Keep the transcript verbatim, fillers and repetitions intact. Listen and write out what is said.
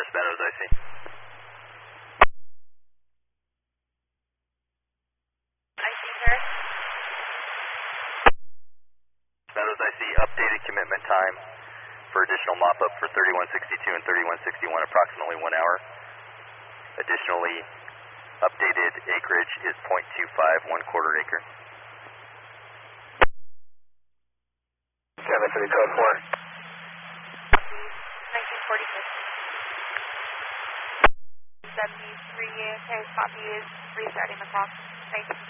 Meadows, I see. I see, sir. Meadows, I see. Updated commitment time for additional mop-up for thirty-one sixty-two and thirty-one sixty-one, approximately one hour. Additionally, updated acreage is point two five, one quarter acre. Kevin, three code four. nineteen forty-six. seventy-three, okay, copy is restarting the clock. Thank you.